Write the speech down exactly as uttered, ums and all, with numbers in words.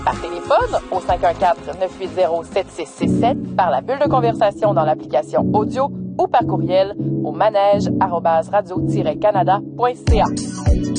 Par téléphone au cinq un quatre, neuf huit zéro, sept six six sept, par la bulle de conversation dans l'application audio ou par courriel au manège arobase radio tiret canada point c a.